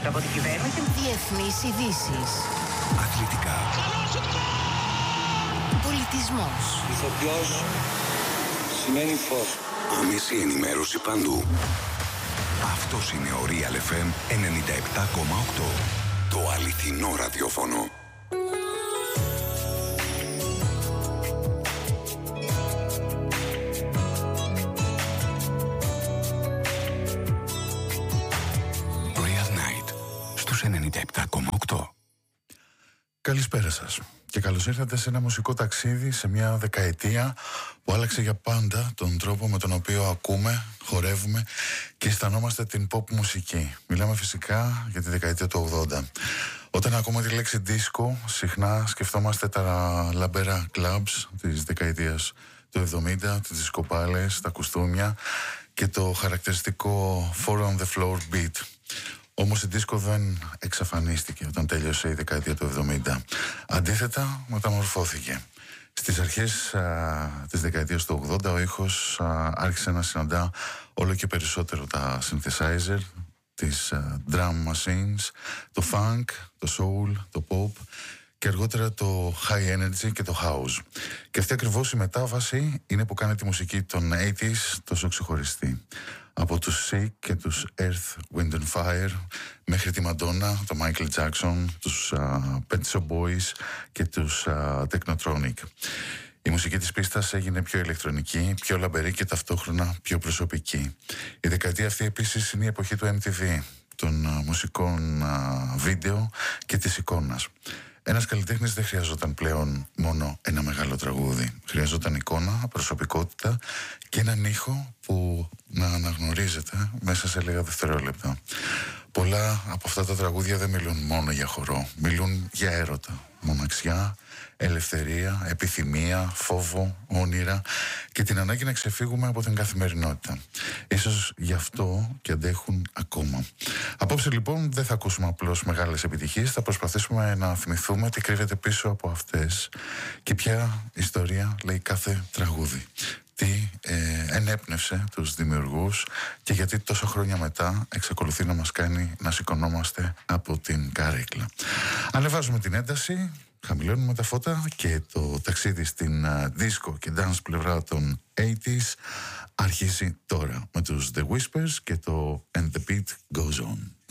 αποδείξετε από την κυβέρνηση. Διεθνείς ειδήσεις. Αθλητικά. Πολιτισμός. Ηθοποιός σημαίνει φως. Άμεση ενημέρωση παντού. Αυτός είναι ο Real FM 97,8. Το αληθινό ραδιόφωνο. Real Night στους 97,8. Καλησπέρα σας και καλώς ήρθατε σε ένα μουσικό ταξίδι σε μια δεκαετία που άλλαξε για πάντα τον τρόπο με τον οποίο ακούμε, χορεύουμε και αισθανόμαστε την pop μουσική. Μιλάμε φυσικά για τη δεκαετία του 80. Όταν ακούμε τη λέξη disco, συχνά σκεφτόμαστε τα λαμπερά clubs της δεκαετίας του 70, τις δισκοπάλες, τα κουστούμια και το χαρακτηριστικό four on the floor beat. Όμως η δίσκο δεν εξαφανίστηκε όταν τέλειωσε η δεκαετία του 70. Αντίθετα, μεταμορφώθηκε. Στις αρχές της δεκαετίας του 80 ο ήχος άρχισε να συναντά όλο και περισσότερο τα synthesizer, τις drum machines, το funk, το soul, το pop και αργότερα το high energy και το house. Και αυτή ακριβώς η μετάβαση είναι που κάνει τη μουσική των 80s τόσο ξεχωριστή. Από τους Chic και τους Earth, Wind and Fire μέχρι τη Madonna, το Michael Jackson, τους Pet Shop Boys και τους Technotronic. Η μουσική της πίστας έγινε πιο ηλεκτρονική, πιο λαμπερή και ταυτόχρονα πιο προσωπική. Η δεκαετία αυτή επίσης είναι η εποχή του MTV, των μουσικών βίντεο και της εικόνας. Ένας καλλιτέχνης δεν χρειαζόταν πλέον μόνο ένα μεγάλο τραγούδι. Χρειαζόταν εικόνα, προσωπικότητα και έναν ήχο που να αναγνωρίζεται μέσα σε λίγα δευτερόλεπτα. Πολλά από αυτά τα τραγούδια δεν μιλούν μόνο για χορό. Μιλούν για έρωτα, μοναξιά, ελευθερία, επιθυμία, φόβο, όνειρα και την ανάγκη να ξεφύγουμε από την καθημερινότητα. Ίσως γι' αυτό και αντέχουν ακόμα. Απόψε λοιπόν δεν θα ακούσουμε απλώς μεγάλες επιτυχίες, θα προσπαθήσουμε να θυμηθούμε τι κρύβεται πίσω από αυτές και ποια ιστορία λέει κάθε τραγούδι. Τι ενέπνευσε τους δημιουργούς και γιατί τόσο χρόνια μετά εξακολουθεί να μας κάνει να σηκωνόμαστε από την καρέκλα. Ανεβάζουμε την ένταση, χαμηλώνουμε τα φώτα και το ταξίδι στην disco και dance πλευρά των 80s αρχίζει τώρα με τους The Whispers και το And the Beat Goes On.